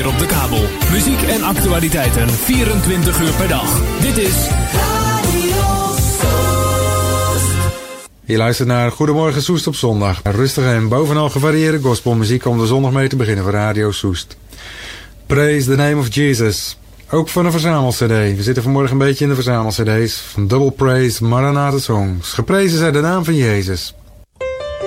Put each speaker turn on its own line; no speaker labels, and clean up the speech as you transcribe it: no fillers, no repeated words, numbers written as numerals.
op de kabel. Muziek en actualiteiten 24 uur per dag. Dit is Radio Soest.
Je luistert naar Goedemorgen Soest op zondag. Rustige en bovenal gevarieerde gospelmuziek om de zondag mee te beginnen voor Radio Soest. Praise the name of Jesus. Ook van een verzamel-cd. We zitten vanmorgen een beetje in de verzamel-cd's van Double Praise Maranatha Songs. Geprezen zij de naam van Jezus.